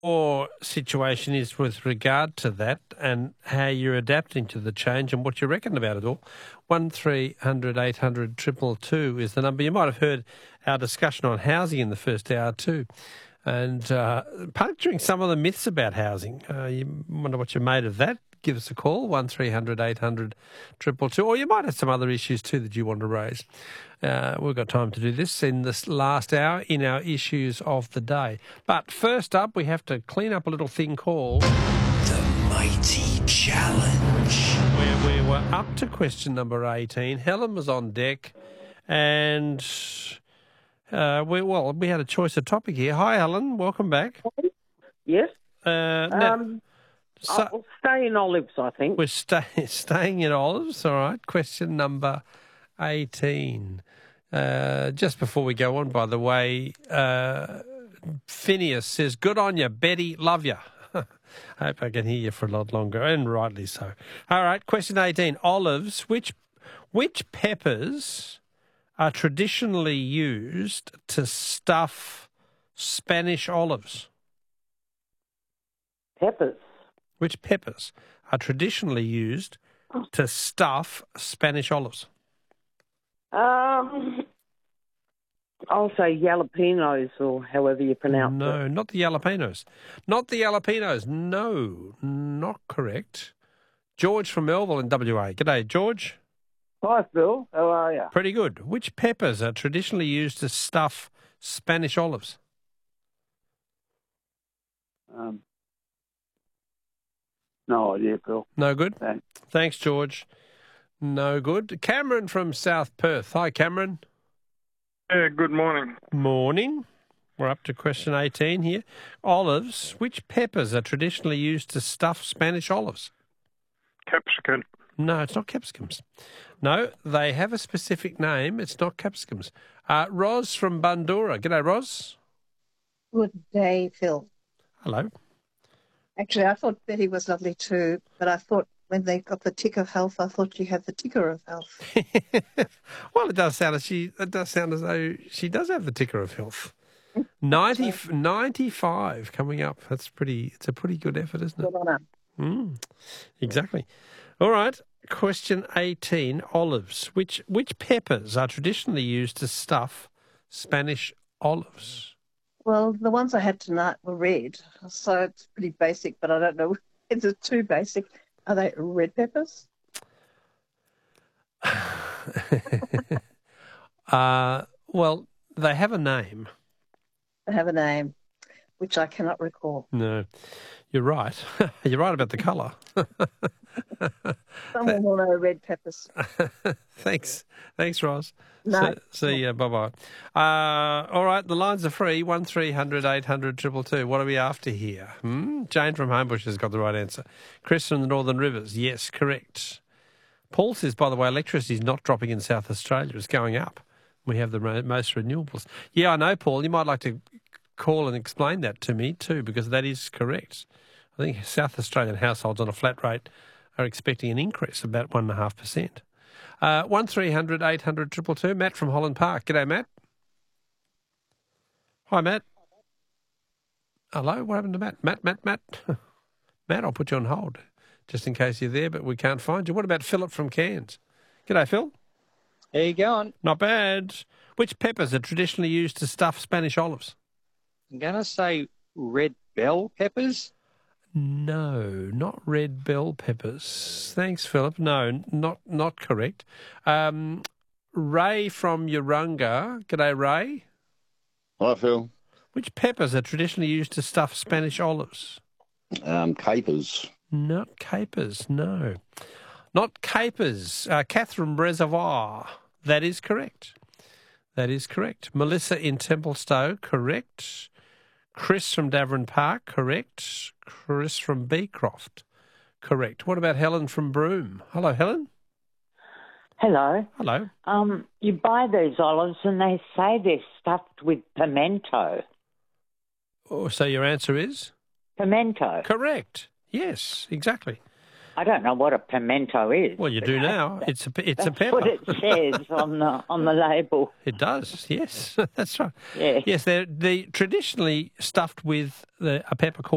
your situation is with regard to that and how you're adapting to the change and what you reckon about it all. 1300 800 222 is the number. You might have heard our discussion on housing in the first hour too, and puncturing some of the myths about housing. You wonder what you made of that. Give us a call, 1300 800 222, or you might have some other issues too that you want to raise. We've got time to do this in this last hour in our issues of the day. But first up, we have to clean up a little thing called The Mighty Challenge, where we were up to question number 18. Helen was on deck, and we had a choice of topic here. Hi, Helen. Welcome back. Yes. So I'll stay in olives, I think. we're staying in olives. All right. Question number 18. Just before we go on, by the way, Phineas says, "Good on you, Betty. Love you." I hope I can hear you for a lot longer, and rightly so. All right. Question 18. Olives. Which peppers are traditionally used to stuff Spanish olives? Peppers. Which peppers are traditionally used to stuff Spanish olives? I'll say jalapenos or however you pronounce it. No, not the jalapenos. Not the jalapenos. No, not correct. George from Melville in WA. G'day, George. Hi, Phil. How are you? Pretty good. Which peppers are traditionally used to stuff Spanish olives? No idea, Phil. No good? Thanks. Thanks, George. No good. Cameron from South Perth. Hi, Cameron. Yeah, good morning. Morning. We're up to question 18 here. Olives. Which peppers are traditionally used to stuff Spanish olives? Capsicum. No, it's not capsicums. No, they have a specific name. It's not capsicums. Ros from Bundoora. G'day, Ros. Good day, Phil. Hello. Actually, I thought Betty was lovely too, but I thought when they got the tick of health, I thought you had the ticker of health. Well, it does sound as though she does have the ticker of health. 95 coming up. It's a pretty good effort, isn't it? Good on her. Exactly. All right. Question 18. Olives. Which peppers are traditionally used to stuff Spanish olives? Well, the ones I had tonight were red, so it's pretty basic, but I don't know if it's too basic. Are they red peppers? Well, they have a name. They have a name, which I cannot recall. No, you're right. You're right about the colour. Someone will know red peppers. Thanks, Roz. No. See ya. Bye-bye. All right, the lines are free. 1300 800 222. What are we after here? Jane from Homebush has got the right answer. Chris from the Northern Rivers. Yes, correct. Paul says, by the way, electricity is not dropping in South Australia. It's going up. We have the most renewables. Yeah, I know, Paul. You might like to call and explain that to me too, because that is correct. I think South Australian households on a flat rate are expecting an increase of about 1.5%. 1300 800 222. Matt from Holland Park. G'day, Matt. Hi, Matt. Hello, what happened to Matt? Matt. Matt, I'll put you on hold just in case you're there, but we can't find you. What about Philip from Cairns? G'day, Phil. How you going? Not bad. Which peppers are traditionally used to stuff Spanish olives? I'm going to say red bell peppers. No, not red bell peppers. Thanks, Philip. No, not correct. Ray from Urunga. G'day, Ray. Hi, Phil. Which peppers are traditionally used to stuff Spanish olives? Capers. Not capers, no. Not capers. Catherine Reservoir. That is correct. Melissa in Templestowe, correct. Chris from Davern Park, correct. Chris from Beecroft, correct. What about Helen from Broome? Hello, Helen. Hello. Hello. You buy these olives and they say they're stuffed with pimento. Oh, so your answer is? Pimento. Correct. Yes, exactly. I don't know what a pimento is. Well, you do now. It's a pepper. That's what it says on the label. It does. Yes, that's right. Yeah. Yes, they're traditionally stuffed with a pepper called